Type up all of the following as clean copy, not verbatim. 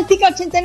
Romántica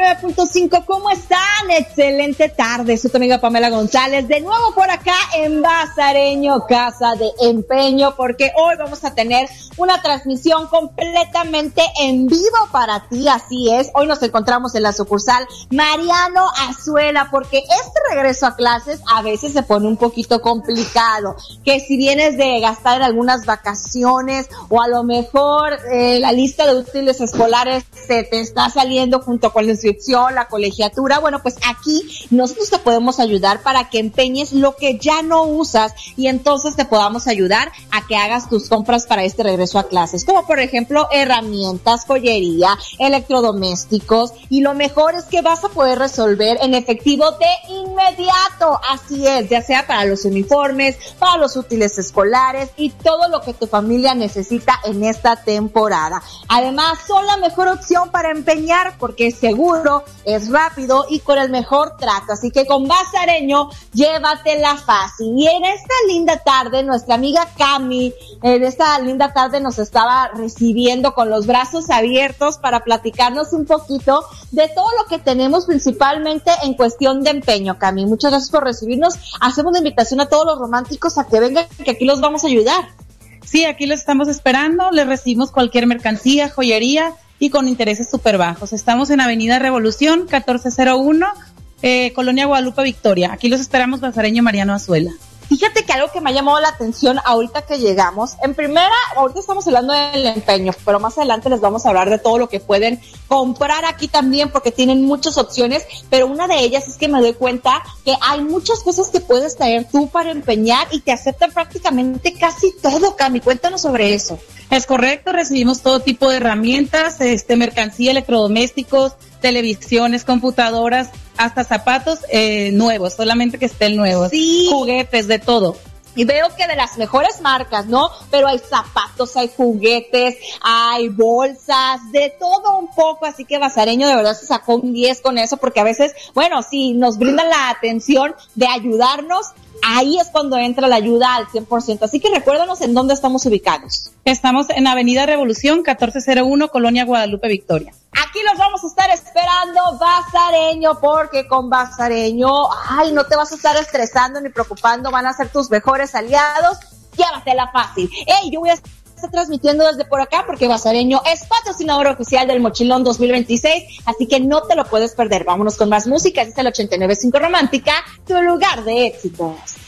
89.5, ¿cómo están? Excelente tarde, soy tu amiga Pamela González, de nuevo por acá en Bazareño, Casa de Empeño, porque hoy vamos a tener una transmisión completamente en vivo para ti, así es. Hoy nos encontramos en la sucursal Mariano Azuela, porque este regreso a clases a veces se pone un poquito complicado, que si vienes de gastar en algunas vacaciones o a lo mejor la lista de útiles escolares se te está saliendo junto con la inscripción, la colegiatura, bueno, pues aquí nosotros te podemos ayudar para que empeñes lo que ya no usas y entonces te podamos ayudar a que hagas tus compras para este regreso a clases, como por ejemplo herramientas, joyería, electrodomésticos, y lo mejor es que vas a poder resolver en efectivo de inmediato, así es, ya sea para los uniformes, para los útiles escolares y todo lo que tu familia necesita en esta temporada. Además, son la mejor opción para empeñar porque es seguro, es rápido y con el mejor trato. Así que con Bazareño, llévatela fácil. Y en esta linda tarde, nuestra amiga Cami, en esta linda tarde nos estaba recibiendo con los brazos abiertos para platicarnos un poquito de todo lo que tenemos principalmente en cuestión de empeño. Cami, muchas gracias por recibirnos. Hacemos la invitación a todos los románticos a que vengan, que aquí los vamos a ayudar. Sí, aquí los estamos esperando, les recibimos cualquier mercancía, joyería y con intereses súper bajos. Estamos en Avenida Revolución, 1401, Colonia Guadalupe Victoria. Aquí los esperamos, Bazareño Mariano Azuela. Fíjate que algo que me ha llamado la atención ahorita que llegamos, en primera, ahorita estamos hablando del empeño, pero más adelante les vamos a hablar de todo lo que pueden comprar aquí también, porque tienen muchas opciones, pero una de ellas es que me doy cuenta que hay muchas cosas que puedes traer tú para empeñar y te aceptan prácticamente casi todo, Cami, cuéntanos sobre eso. Es correcto, recibimos todo tipo de herramientas, mercancía, electrodomésticos, televisiones, computadoras, hasta zapatos nuevos, solamente que estén nuevos, sí, juguetes, de todo. Y veo que de las mejores marcas, ¿no? Pero hay zapatos, hay juguetes, hay bolsas, de todo un poco, así que Bazareño de verdad se sacó un 10 con eso, porque a veces, bueno, si nos brindan la atención de ayudarnos, ahí es cuando entra la ayuda al 100%. Así que recuérdanos en dónde estamos ubicados. Estamos en Avenida Revolución, 1401, Colonia Guadalupe Victoria. Aquí los vamos a estar esperando, Bazareño, porque con Bazareño, ay, no te vas a estar estresando ni preocupando, van a ser tus mejores aliados. Llévatela fácil. Yo voy a estar transmitiendo desde por acá porque Bazareño es patrocinador oficial del Mochilón 2026, así que no te lo puedes perder. Vámonos con más música, este es el 89.5 Romántica, tu lugar de éxitos.